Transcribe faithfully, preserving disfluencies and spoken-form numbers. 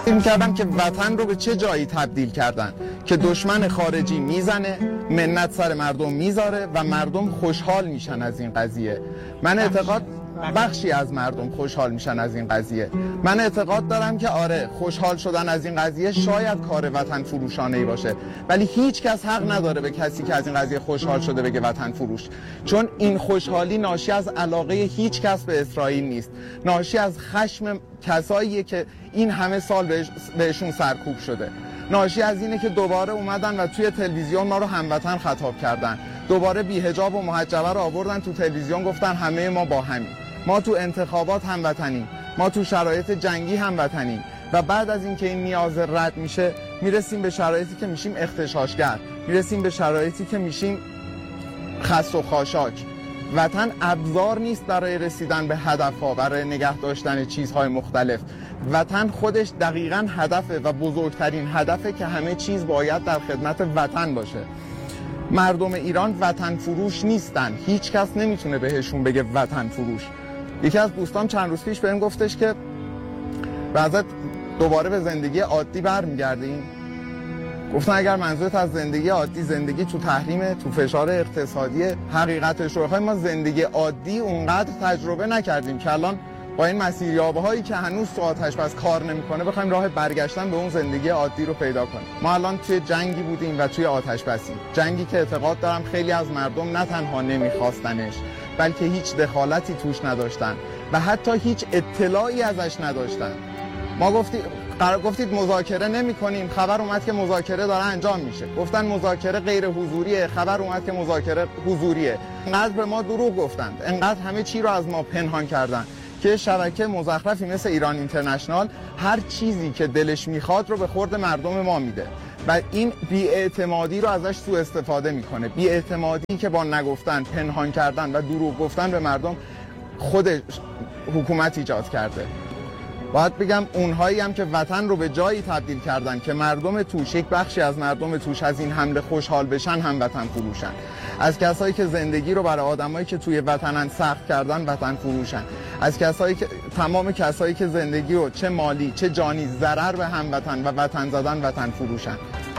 فکر می‌کردم که وطن رو به چه جایی تبدیل کردن که دشمن خارجی میزنه، منت سر مردم میذاره و مردم خوشحال میشن از این قضیه. من اعتقاد بخشی از مردم خوشحال میشن از این قضیه. من اعتقاد دارم که آره، خوشحال شدن از این قضیه شاید کار وطن فروشانه‌ای باشه، ولی هیچ کس حق نداره به کسی که از این قضیه خوشحال شده بگه وطن فروش، چون این خوشحالی ناشی از علاقه هیچ کس به اسرائیل نیست، ناشی از خشم کساییه که این همه سال بهش بهشون سرکوب شده، ناشی از اینه که دوباره اومدن و توی تلویزیون ما رو هموطن خطاب کردن، دوباره بی‌حجاب و محجبه رو آوردن تو تلویزیون، گفتن همه ما با همیم، ما تو انتخابات هموطنیم، ما تو شرایط جنگی هموطنیم و بعد از اینکه این نیاز رد میشه میرسیم به شرایطی که میشیم اغتشاشگر، میرسیم به شرایطی که میشیم خس و خاشاک. وطن ابزار نیست برای رسیدن به هدفها، برای نگه داشتن چیزهای مختلف. وطن خودش دقیقاً هدفه و بزرگترین هدفه که همه چیز باید در خدمت وطن باشه. مردم ایران وطن فروش نیستن، هیچ کس نمیتونه بهشون بگه وطن فروش. یکی از دوستان چند روز پیش بهم گفتش که بعضت دوباره به زندگی عادی برمیگردیم. گفتن اگر منظورت از زندگی عادی زندگی تو تحریم، تو فشار اقتصادی، حقیقتش رو بخوایم ما زندگی عادی اونقدر تجربه نکردیم که الان با این مسیریاب‌هایی که هنوز تو آتش بس کار نمی‌کنه بخوایم راه برگشتن به اون زندگی عادی رو پیدا کنیم. ما الان توی جنگی بودیم و توی آتش بسیم، جنگی که اعتقاد دارم خیلی از مردم نه تنها نمی‌خواستنش بلکه هیچ دخالتی توش نداشتن و حتی هیچ اطلاعی ازش نداشتن. ما گفتیم قرار گفتید مذاکره نمی‌کنیم، خبر اومد که مذاکره داره انجام میشه. گفتن مذاکره غیر حضوریه، خبر اومد که مذاکره حضوریه. انقدر به ما دروغ گفتند، انقدر همه چی رو از ما پنهان کردن که شبکه مزخرفی مثل ایران اینترنشنال هر چیزی که دلش میخواد رو به خورد مردم ما میده و این بی‌اعتمادی رو ازش سوء استفاده میکنه. بی‌اعتمادی که با نگفتن، پنهان کردن و دروغ گفتن به مردم خود حکومت ایجاد کرده. باید بگم اونهایی هم که وطن رو به جایی تبدیل کردن که مردم توش، یک بخشی از مردم توش از این حمله خوشحال بشن، هم وطن فروشن. از کسایی که زندگی رو برای آدمایی که توی وطنن سخت کردن وطن فروشن. از کسایی که تمام کسایی که زندگی رو چه مالی چه جانی ضرر به هموطن و وطن زدن وطن فروشن.